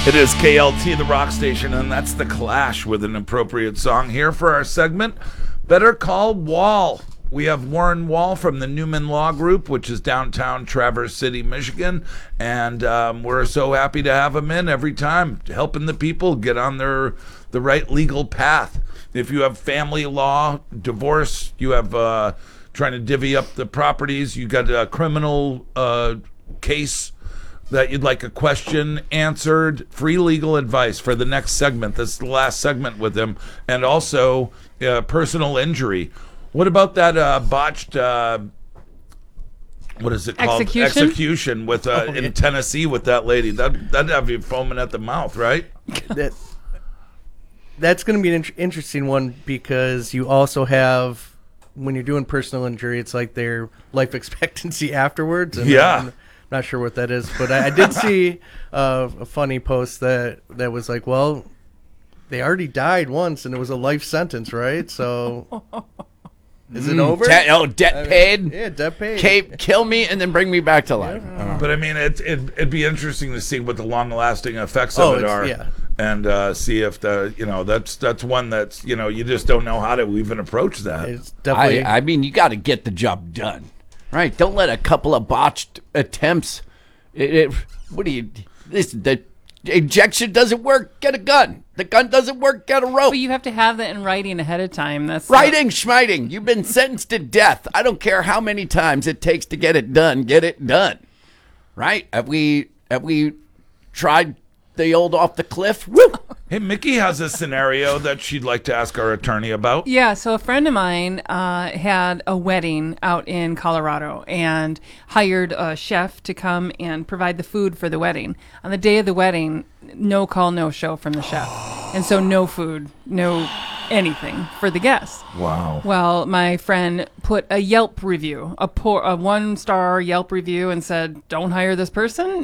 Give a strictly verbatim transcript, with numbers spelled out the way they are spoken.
It is K L T, the rock station, and that's The Clash with an appropriate song here for our segment, Better Call Wall. We have Warren Wall from the Newman Law Group, which is downtown Traverse City, Michigan, and um, we're so happy to have him in every time, helping the people get on their the right legal path. If you have family law, divorce, you have uh, trying to divvy up the properties, you got a criminal uh, case that you'd like a question answered, free legal advice for the next segment. This is the last segment with him. And also uh, personal injury. What about that uh, botched, uh, what is it called? Execution? Execution with uh, Oh, in yeah. Tennessee with that lady. That, that'd have you foaming at the mouth, right? that that's going to be an int- interesting one because you also have, when you're doing personal injury, it's like their life expectancy afterwards. And Yeah. I'm not sure what that is, but I, I did see uh, a funny post that, that was like, well, they already died once and it was a life sentence, right? So is it over? De- oh, debt I mean, paid? Yeah, debt paid. Ca- kill me and then bring me back to life. Yeah. But I mean, it, it, it'd be interesting to see what the long-lasting effects of Oh, it it's- are, yeah. and uh, see if the you know that's that's one that's you know you just don't know how to even approach that. It's definitely. I, I mean, you got to get the job done, right? Don't let a couple of botched attempts. It, it, what do you? This the injection doesn't work. Get a gun. The gun doesn't work. Get a rope. But you have to have that in writing ahead of time. That's Writing, schmiting. You've been sentenced to death. I don't care how many times it takes to get it done. Get it done. Right? Have we have we tried the old off the cliff? Woo! Hey, Mickey has a scenario that she'd like to ask our attorney about. Yeah, so a friend of mine uh, had a wedding out in Colorado and hired a chef to come and provide the food for the wedding. On the day of the wedding, no call, no show from the chef. And so no food, no anything for the guests. Wow. Well, my friend put a Yelp review, a poor, a one-star Yelp review and said, don't hire this person.